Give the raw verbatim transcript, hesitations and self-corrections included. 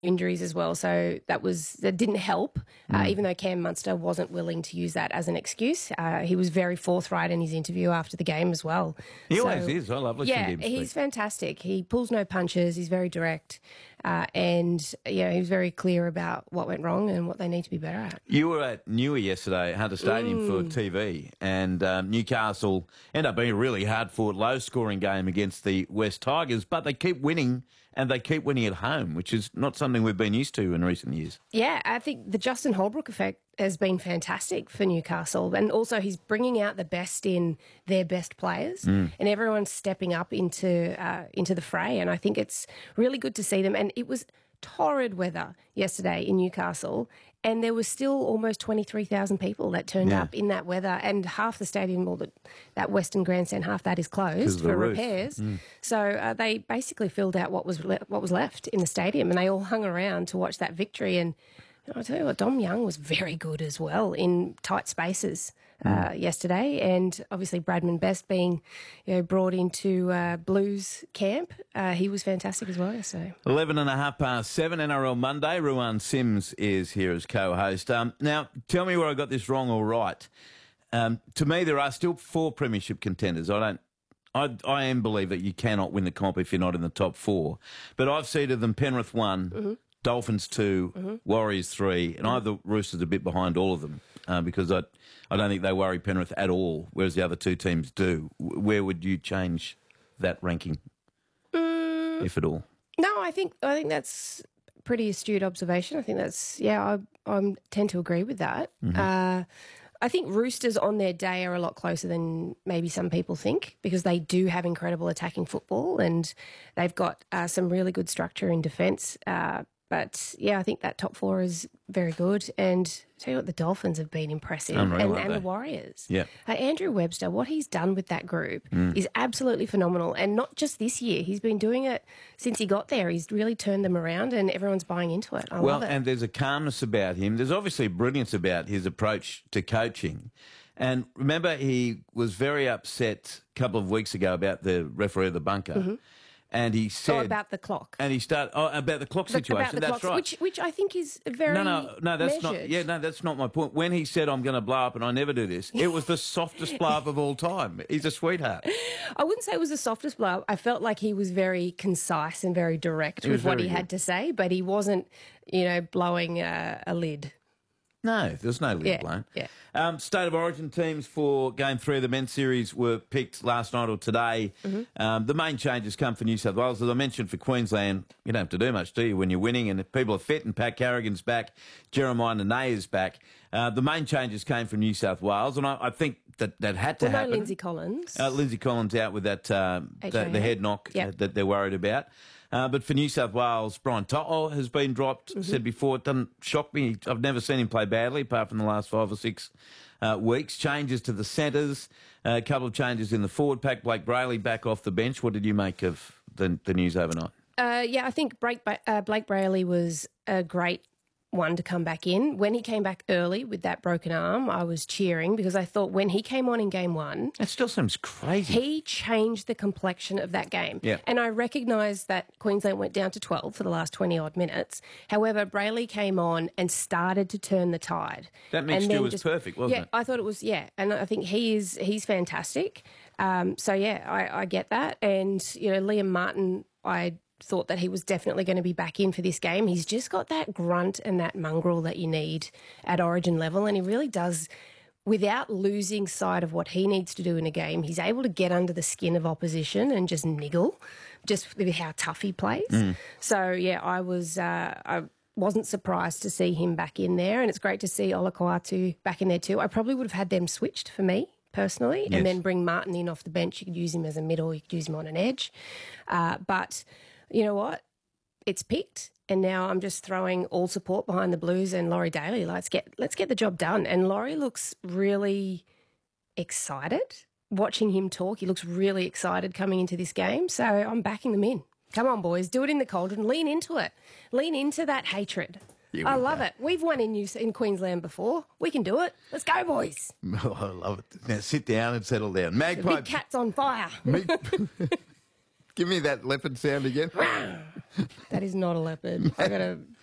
injuries as well, so that was that didn't help. Mm. Uh, even though Cam Munster wasn't willing to use that as an excuse, uh, he was very forthright in his interview after the game as well. He so, always is. I love listening yeah, to him speak. He's fantastic. He pulls no punches. He's very direct, uh, and yeah, he was very clear about what went wrong and what they need to be better at. You were at Newey yesterday, Hunter Stadium, mm. for T V, and um, Newcastle ended up being a really hard-fought, low-scoring game against the West Tigers, but they keep winning. And they keep winning at home, which is not something we've been used to in recent years. Yeah, I think the Justin Holbrook effect has been fantastic for Newcastle. And also he's bringing out the best in their best players. Mm. And everyone's stepping up into uh, into the fray. And I think it's really good to see them. And it was torrid weather yesterday in Newcastle, and there was still almost twenty-three thousand people that turned yeah. up in that weather, and half the stadium, or the, that Western Grandstand, half that is closed for repairs. Mm. So uh, they basically filled out what was le- what was left in the stadium, and they all hung around to watch that victory. And you know, I'll tell you what, Dom Young was very good as well in tight spaces uh, mm. yesterday, and obviously Bradman Best being you know, brought into uh, Blues camp, uh, he was fantastic as well yesterday. Eleven and a half past seven, N R L Monday. Ruan Sims is here as co-host. Um, now, tell me where I got this wrong or right. Um, to me, there are still four premiership contenders. I don't. I, I am believe that you cannot win the comp if you're not in the top four. But I've seeded them Penrith one. Mm-hmm. Dolphins two, mm-hmm. Warriors three, and I have the Roosters a bit behind all of them uh, because I I don't think they worry Penrith at all, whereas the other two teams do. Where would you change that ranking, mm. if at all? No, I think I think that's a pretty astute observation. I think that's, yeah, I, I tend to agree with that. Mm-hmm. Uh, I think Roosters on their day are a lot closer than maybe some people think because they do have incredible attacking football and they've got uh, some really good structure in defence. Uh, but, yeah, I think that top four is very good. And I'll tell you what, the Dolphins have been impressive. Unreal, and and they? the Warriors. Yeah. Uh, Andrew Webster, what he's done with that group mm. is absolutely phenomenal. And not just this year. He's been doing it since he got there. He's really turned them around and everyone's buying into it. I well, love it. And there's a calmness about him. There's obviously brilliance about his approach to coaching. And remember, he was very upset a couple of weeks ago about the referee of the bunker. Mm-hmm. And he said... Oh, about the clock. And he started... Oh, about the clock the, situation. About the that's clocks, right. Which, which I think is very No, no, no, that's measured. not... Yeah, no, that's not my point. When he said, I'm going to blow up and I never do this, it was the softest blow up of all time. He's a sweetheart. I wouldn't say it was the softest blow up. I felt like he was very concise and very direct with what he good. had to say, but he wasn't, you know, blowing uh, a lid. No, there's no lid yeah, blown. Yeah. Um, State of Origin teams for Game three of the men's series were picked last night or today. Mm-hmm. Um, the main changes come for New South Wales. As I mentioned, for Queensland, you don't have to do much, do you, when you're winning? And if people are fit and Pat Carrigan's back, Jeremiah Nene is back. Uh, the main changes came from New South Wales, and I, I think that that had to well, happen. No, Lindsay Collins. Uh, Lindsay Collins out with that um, the, the head knock yep. that they're worried about. Uh, but for New South Wales, Brian To'o has been dropped. Mm-hmm. Said before, it doesn't shock me. I've never seen him play badly, apart from the last five or six uh, weeks. Changes to the centres, uh, a couple of changes in the forward pack. Blake Brayley back off the bench. What did you make of the, the news overnight? Uh, yeah, I think Blake, uh, Blake Brayley was a great one to come back in. When he came back early with that broken arm, I was cheering because I thought when he came on in game one... That still seems crazy. He changed the complexion of that game. Yeah. And I recognise that Queensland went down to twelve for the last twenty-odd minutes. However, Brayley came on and started to turn the tide. That mixture was just, perfect, wasn't yeah, it? Yeah, I thought it was, yeah. And I think he is he's fantastic. Um, so, yeah, I, I get that. And, you know, Liam Martin, I... thought that he was definitely going to be back in for this game. He's just got that grunt and that mongrel that you need at Origin level, and he really does, without losing sight of what he needs to do in a game, he's able to get under the skin of opposition and just niggle, just with how tough he plays. Mm. So, yeah, I was... Uh, I wasn't surprised to see him back in there, and it's great to see Olakau'atu back in there too. I probably would have had them switched for me, personally, yes. and then bring Martin in off the bench. You could use him as a middle, you could use him on an edge. Uh, but... You know what? It's picked, and now I'm just throwing all support behind the Blues and Laurie Daly. Let's get let's get the job done. And Laurie looks really excited. Watching him talk, he looks really excited coming into this game. So I'm backing them in. Come on, boys, do it in the cauldron. Lean into it. Lean into that hatred. I love that. it. We've won in New in Queensland before. We can do it. Let's go, boys. Oh, I love it. Now sit down and settle down. Magpie. The big cat's on fire. Give me that leopard sound again. That is not a leopard. I got to